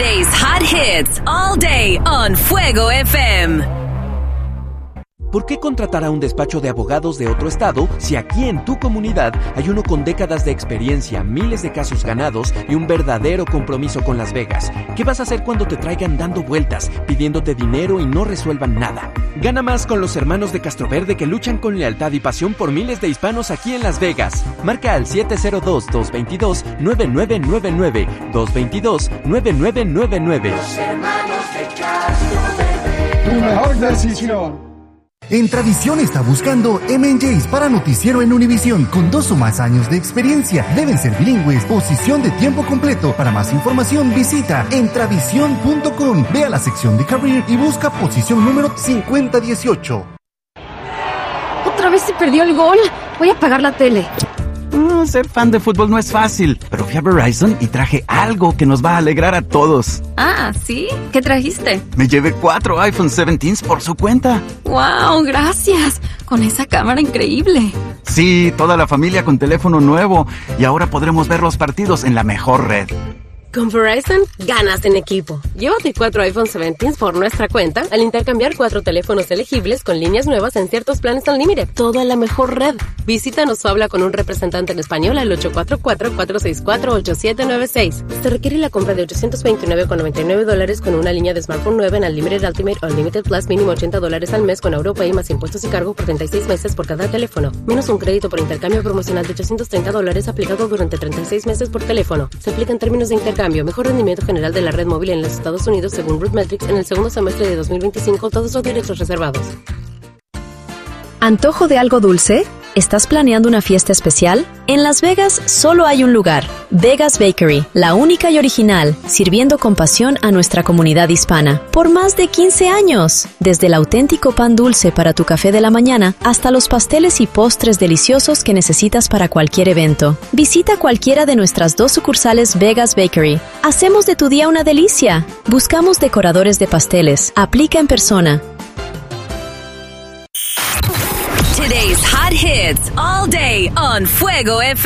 Today's hot hits all day on Fuego FM. ¿Por qué contratar a un despacho de abogados de otro estado si aquí en tu comunidad hay uno con décadas de experiencia, miles de casos ganados y un verdadero compromiso con Las Vegas? ¿Qué vas a hacer cuando te traigan dando vueltas, pidiéndote dinero y no resuelvan nada? Gana más con los hermanos de Castroverde que luchan con lealtad y pasión por miles de hispanos aquí en Las Vegas. Marca al 702-222-9999, 222-9999. Los hermanos de Castroverde. Tu mejor decisión. En Tradición está buscando M&Js para noticiero en Univisión con 2 o más años de experiencia. Deben ser bilingües, posición de tiempo completo. Para más información visita entradición.com. Ve a la sección de Career y busca posición número 5018. Otra vez se perdió el gol. Voy a apagar la tele. Ser fan de fútbol no es fácil, pero fui a Verizon y traje algo que nos va a alegrar a todos. Ah, ¿sí? ¿Qué trajiste? Me llevé 4 iPhone 17s por su cuenta. ¡Wow! ¡Gracias! Con esa cámara increíble. Sí, toda la familia con teléfono nuevo. Y ahora podremos ver los partidos en la mejor red. Con Verizon, ganas en equipo. Llévate 4 iPhone 17 por nuestra cuenta al intercambiar 4 teléfonos elegibles con líneas nuevas en ciertos planes Unlimited. Todo en la mejor red. Visítanos o habla con un representante en español al 844-464-8796. Se requiere la compra de $829.99 con una línea de smartphone nueva en Unlimited Ultimate Unlimited Plus mínimo $80 al mes con Europa y más impuestos y cargo por 36 meses por cada teléfono. Menos un crédito por intercambio promocional de $830 aplicado durante 36 meses por teléfono. Se aplica en términos de intercambio. Mejor rendimiento general de la red móvil en los Estados Unidos según RootMetrics en el segundo semestre de 2025. Todos los derechos reservados. ¿Antojo de algo dulce? ¿Estás planeando una fiesta especial? En Las Vegas solo hay un lugar, Vegas Bakery, la única y original, sirviendo con pasión a nuestra comunidad hispana. Por más de 15 años, desde el auténtico pan dulce para tu café de la mañana hasta los pasteles y postres deliciosos que necesitas para cualquier evento. Visita cualquiera de nuestras 2 sucursales Vegas Bakery. Hacemos de tu día una delicia. Buscamos decoradores de pasteles. Aplica en persona. Today's hot hits all day on Fuego FM.